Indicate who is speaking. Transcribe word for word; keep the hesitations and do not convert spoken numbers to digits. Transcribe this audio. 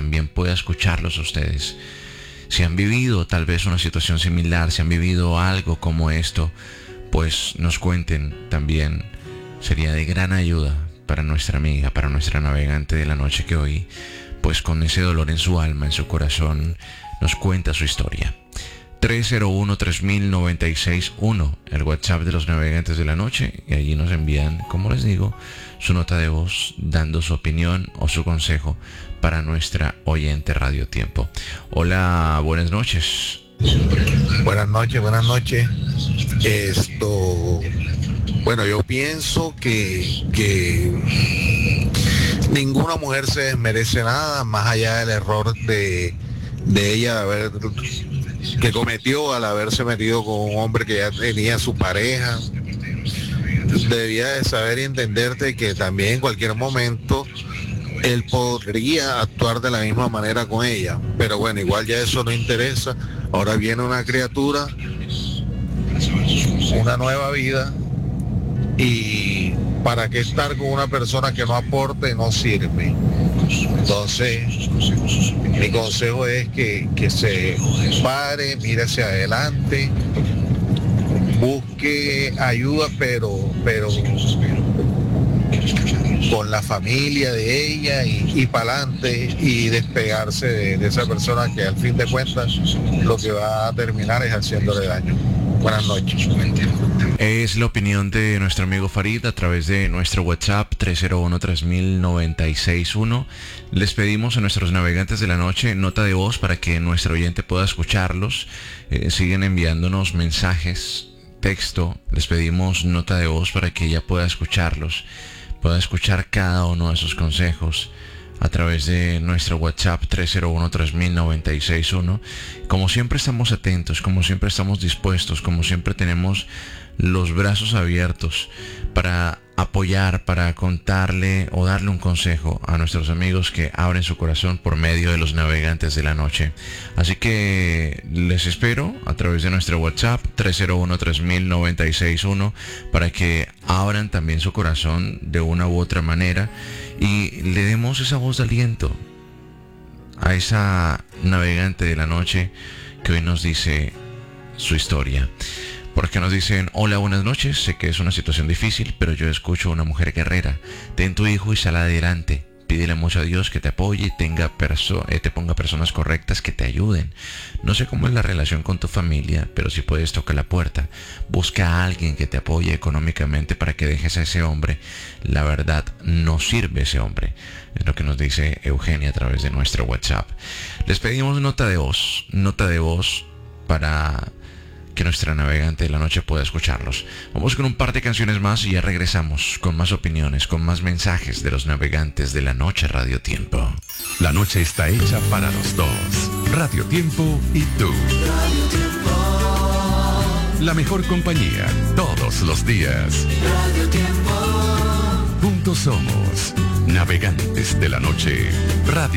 Speaker 1: también pueda escucharlos a ustedes. Si han vivido tal vez una situación similar, si han vivido algo como esto, pues nos cuenten también. Sería de gran ayuda para nuestra amiga, para nuestra navegante de la noche que hoy, pues con ese dolor en su alma, en su corazón, nos cuenta su historia. tres cero uno, tres mil, noventa y seis uno, el WhatsApp de los navegantes de la noche, y allí nos envían, como les digo, su nota de voz dando su opinión o su consejo para nuestra oyente Radio Tiempo. Hola, buenas noches.
Speaker 2: Buenas noches, buenas noches. Esto, bueno, yo pienso que, que ninguna mujer se desmerece nada, más allá del error de, de ella de haber, que cometió al haberse metido con un hombre que ya tenía su pareja. Debía de saber y entenderte que también en cualquier momento él podría actuar de la misma manera con ella, pero bueno, igual ya eso no interesa. Ahora viene una criatura, una nueva vida, y para qué estar con una persona que no aporte, no sirve. Entonces mi consejo es que, que se pare, mire hacia adelante, busque ayuda, pero pero con la familia de ella y, y para adelante, y despegarse de, de esa persona que al fin de cuentas lo que va a terminar es haciéndole daño. Buenas noches.
Speaker 1: Es la opinión de nuestro amigo Farid a través de nuestro WhatsApp tres cero uno, tres mil, noventa y seis uno. Les pedimos a nuestros navegantes de la noche nota de voz para que nuestro oyente pueda escucharlos. Eh, siguen enviándonos mensajes, texto. Les pedimos nota de voz para que ella pueda escucharlos, pueda escuchar cada uno de sus consejos a través de nuestro WhatsApp tres cero uno, tres mil, noventa y seis uno. Como siempre estamos atentos, como siempre estamos dispuestos, como siempre tenemos los brazos abiertos para apoyar, para contarle o darle un consejo a nuestros amigos que abren su corazón por medio de los navegantes de la noche. Así que les espero a través de nuestro WhatsApp tres cero uno, tres mil, noventa y seis uno para que abran también su corazón de una u otra manera y le demos esa voz de aliento a esa navegante de la noche que hoy nos dice su historia. Porque nos dicen: hola, buenas noches, sé que es una situación difícil, pero yo escucho a una mujer guerrera. Ten tu hijo y sal adelante. Pídele mucho a Dios que te apoye y tenga perso- eh, te ponga personas correctas que te ayuden. No sé cómo es la relación con tu familia, pero si puedes, toca la puerta. Busca a alguien que te apoye económicamente para que dejes a ese hombre. La verdad, no sirve ese hombre. Es lo que nos dice Eugenia a través de nuestro WhatsApp. Les pedimos nota de voz, nota de voz para que nuestra navegante de la noche pueda escucharlos. Vamos con un par de canciones más y ya regresamos con más opiniones, con más mensajes de los navegantes de la noche. Radio Tiempo.
Speaker 3: La noche está hecha para los dos. Radio Tiempo y tú.
Speaker 4: Radio Tiempo.
Speaker 3: La mejor compañía todos los días.
Speaker 4: Radio Tiempo.
Speaker 3: Juntos somos navegantes de la noche. Radio